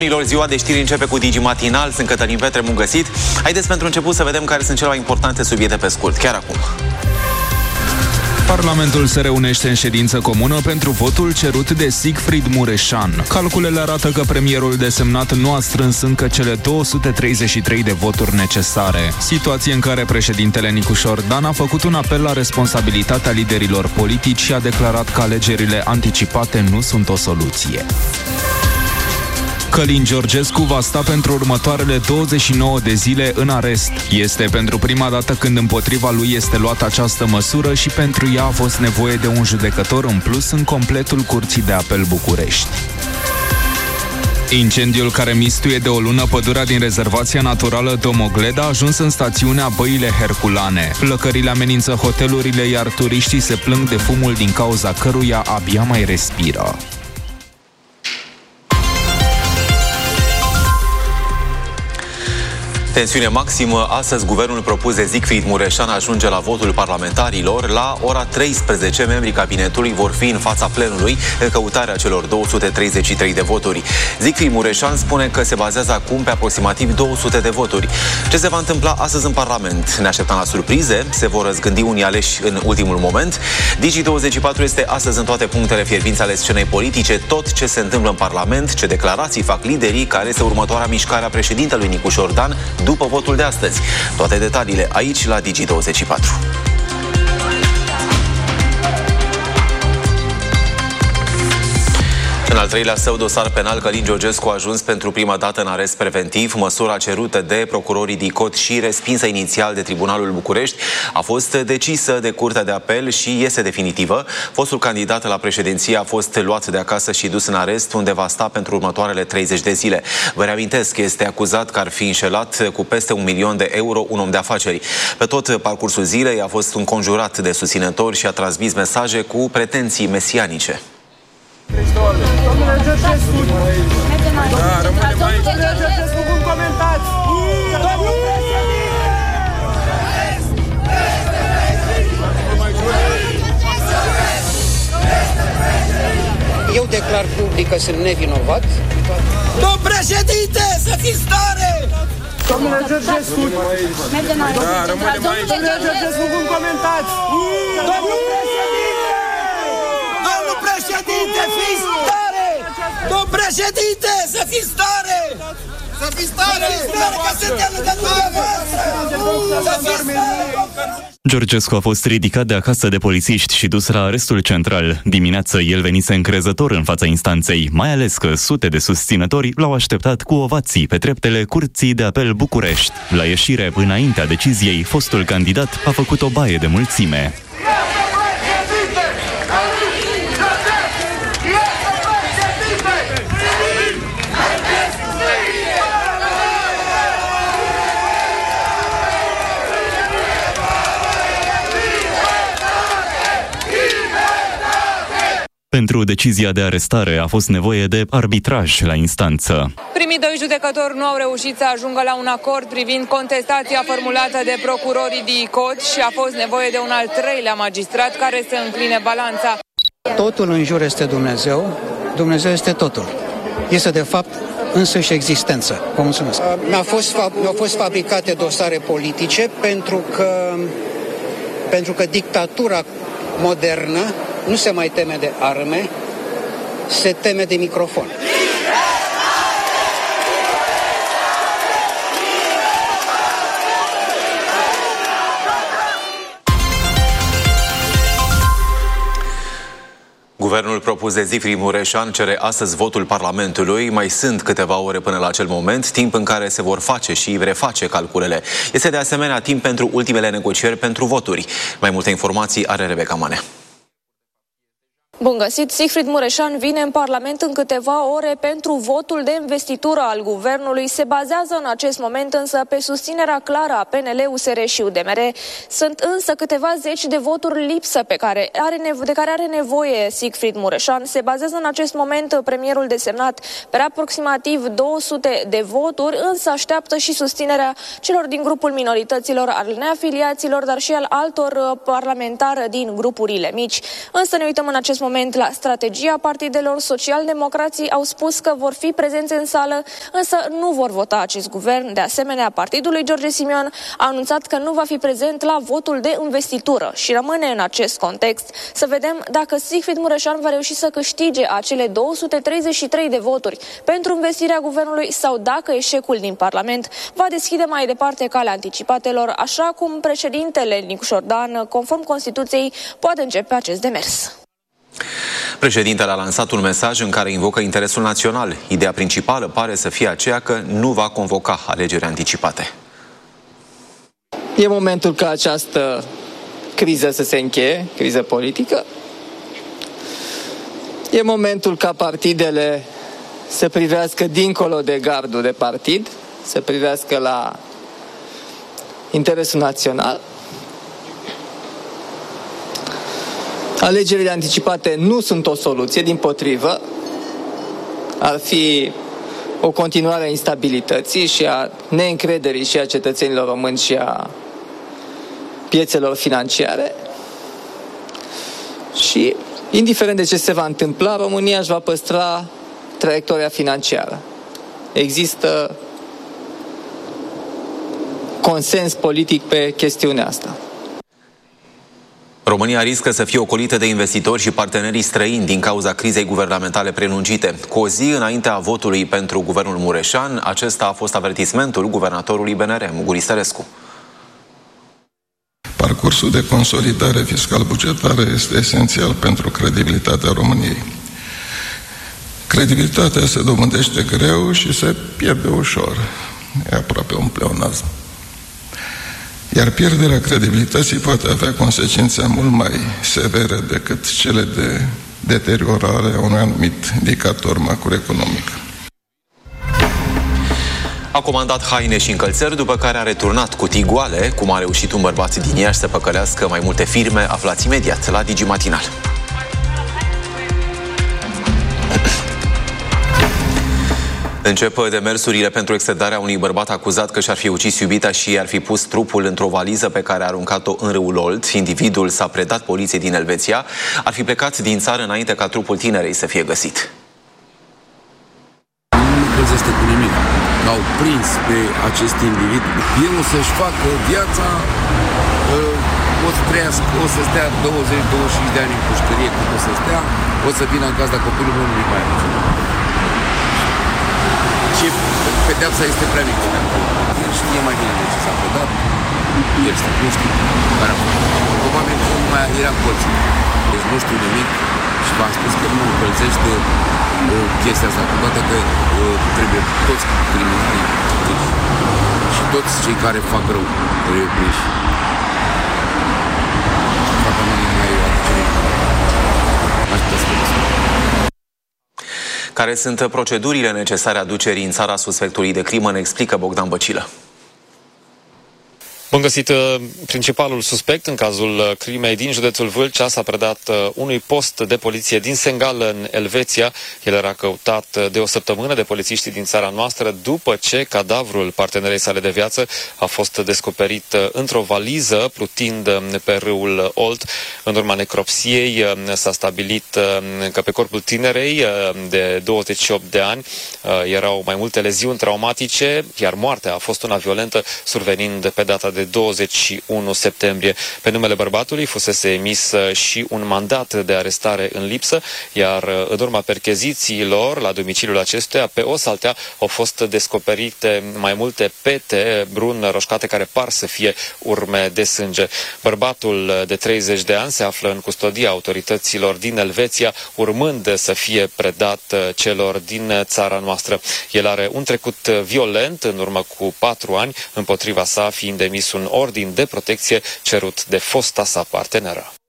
Ziua de știri începe cu Digi Matinal. Sunt Cătălin Petre, bun găsit. Haideți pentru început să vedem care sunt cele mai importante subiecte pe scurt, chiar acum. Parlamentul se reunește în ședință comună pentru votul cerut de Siegfried Mureșan. Calculele arată că premierul desemnat nu a strâns încă cele 233 de voturi necesare. Situație în care președintele Nicușor Dan a făcut un apel la responsabilitatea liderilor politici și a declarat că alegerile anticipate nu sunt o soluție. Călin Georgescu va sta pentru următoarele 29 de zile în arest. Este pentru prima dată când împotriva lui este luată această măsură și pentru ea a fost nevoie de un judecător în plus în completul Curții de Apel București. Incendiul care mistuie de o lună pădurea din rezervația naturală Domogleda a ajuns în stațiunea Băile Herculane. Flăcările amenință hotelurile, iar turiștii se plâng de fumul din cauza căruia abia mai respiră. Tensiune maximă. Astăzi, guvernul propus de Siegfried Mureșan ajunge la votul parlamentarilor. La ora 13, membrii cabinetului vor fi în fața plenului în căutarea celor 233 de voturi. Siegfried Mureșan spune că se bazează acum pe aproximativ 200 de voturi. Ce se va întâmpla astăzi în Parlament? Ne așteptăm la surprize? Se vor răzgândi unii aleși în ultimul moment? Digi24 este astăzi în toate punctele fierbinți ale scenei politice. Tot ce se întâmplă în Parlament, ce declarații fac liderii, care este următoarea mișcare a președintelui Nicușor Dan după votul de astăzi. Toate detaliile aici la Digi24. În al treilea său dosar penal, Călin Georgescu a ajuns pentru prima dată în arest preventiv. Măsura cerută de procurorii DICOT și respinsă inițial de Tribunalul București a fost decisă de Curtea de Apel și este definitivă. Fostul candidat la președinție a fost luat de acasă și dus în arest, unde va sta pentru următoarele 30 de zile. Vă reamintesc că este acuzat că ar fi înșelat cu peste 1 milion de euro un om de afaceri. Pe tot parcursul zilei a fost înconjurat de susținători și a transmis mesaje cu pretenții mesianice. Domnule Georgescu, Domnule Georgescu, cum comentați? Domnul președinte! Eu declar public că sunt nevinovat. Domnul președinte, să fiți tare! Domnule Georgescu, Domnule Georgescu, cum comentați? Domnul președinte! Domnul președinte, fiți tare! Domnul președinte, să fiți tare! Să fiți tare! Că suntem lângă dumneavoastră! Să fiți tare! Georgescu a fost ridicat de acasă de polițiști și dus la arestul central. Dimineață el venise încrezător în fața instanței, mai ales că sute de susținători l-au așteptat cu ovații pe treptele Curții de Apel București. La ieșire, înaintea deciziei, fostul candidat a făcut o baie de mulțime. Pentru decizia de arestare a fost nevoie de arbitraj la instanță. Primii doi judecători nu au reușit să ajungă la un acord privind contestația formulată de procurorii DICOT și a fost nevoie de un al treilea magistrat care să încline balanța. Totul în jur este Dumnezeu, Dumnezeu este totul. Este de fapt însăși existența. Vă mulțumesc. Mi-au fost fabricate dosare politice pentru că dictatura modernă nu se mai teme de arme, se teme de microfon. Guvernul propus de Siegfried Mureșan cere astăzi votul Parlamentului. Mai sunt câteva ore până la acel moment, timp în care se vor face și reface calculele. Este de asemenea timp pentru ultimele negocieri pentru voturi. Mai multe informații are Rebecca Mane. Bun găsit! Siegfried Mureșan vine în Parlament în câteva ore pentru votul de investitură al guvernului. Se bazează în acest moment însă pe susținerea clară a PNL, USR și UDMR. Sunt însă câteva zeci de voturi lipsă de care are nevoie Siegfried Mureșan. Se bazează în acest moment premierul desemnat pe aproximativ 200 de voturi, însă așteaptă și susținerea celor din grupul minorităților, al neafiliaților, dar și al altor parlamentari din grupurile mici. Însă ne uităm în acest moment moment la strategia partidelor. Social-democrații au spus că vor fi prezenți în sală, însă nu vor vota acest guvern. De asemenea, partidul lui George Simion a anunțat că nu va fi prezent la votul de investitură și rămâne în acest context să vedem dacă Siegfried Mureșan va reuși să câștige acele 233 de voturi pentru investirea guvernului sau dacă eșecul din Parlament va deschide mai departe calea anticipatelor, așa cum președintele Nicușor Dan, conform Constituției, poate începe acest demers. Președintele a lansat un mesaj în care invocă interesul național. Ideea principală pare să fie aceea că nu va convoca alegeri anticipate. E momentul ca această criză să se încheie, criză politică. E momentul ca partidele să privească dincolo de gardul de partid, să privească la interesul național. Alegerile anticipate nu sunt o soluție, dimpotrivă, ar fi o continuare a instabilității și a neîncrederii și a cetățenilor români și a piețelor financiare. Și, indiferent de ce se va întâmpla, România își va păstra traiectoria financiară. Există consens politic pe chestiunea asta. România riscă să fie ocolită de investitori și partenerii străini din cauza crizei guvernamentale prelungite. Cu o zi înaintea votului pentru guvernul Mureșan, acesta a fost avertismentul guvernatorului BNR, Muguri Stărescu. Parcursul de consolidare fiscal-bugetară este esențial pentru credibilitatea României. Credibilitatea se dobândește greu și se pierde ușor. E aproape un pleonazm. Iar pierderea credibilității poate avea consecințe mult mai severe decât cele de deteriorare a unui anumit indicator macroeconomic. A comandat haine și încălțări, după care a returnat cutii goale, cum a reușit un bărbat din Iași să păcălească mai multe firme. Aflați imediat la Digi Matinal. Încep demersurile pentru extradarea unui bărbat acuzat că și-ar fi ucis iubita și i-ar fi pus trupul într-o valiză pe care a aruncat-o în râul Olt. Individul s-a predat poliției din Elveția. Ar fi plecat din țară înainte ca trupul tinerei să fie găsit. Nu plătește cu nimic. L-au prins pe acest individ. El o să-și facă viața, o să trăiască, o să stea 20-25 de ani în pușcărie, cât o să stea, o să vină în casa copilul meu, nu-i mai are. Și pedeapsa este prea mică. El știe mai bine de ce s-a predat. El nu știu care a făcut. Probabil că nu mai era colțit. Deci nu știu nimic și v-am spus că nu încălzește chestia asta. Cu toate că trebuie toți criminalii și toți cei care fac rău trebuie prinși. Dacă nu mai aduce aș putea să vă spun. Care sunt procedurile necesare aducerii în țara suspectului de crimă, ne explică Bogdan Băcilă. Bun găsit, principalul suspect în cazul crimei din județul Vâlcea s-a predat unui post de poliție din Sengal în Elveția. El era căutat de o săptămână de polițiștii din țara noastră după ce cadavrul partenerei sale de viață a fost descoperit într-o valiză plutind pe râul Olt. În urma necropsiei s-a stabilit că pe corpul tinerei de 28 de ani erau mai multe leziuni traumatice, iar moartea a fost una violentă, survenind pe data de 21 septembrie. Pe numele bărbatului fusese emis și un mandat de arestare în lipsă, iar în urma perchezițiilor la domiciliul acestuia, pe o saltea au fost descoperite mai multe pete brun roșcate care par să fie urme de sânge. Bărbatul de 30 de ani se află în custodia autorităților din Elveția, urmând să fie predat celor din țara noastră. El are un trecut violent în urmă cu 4 ani, împotriva sa fiind emis un ordin de protecție cerut de fosta sa parteneră.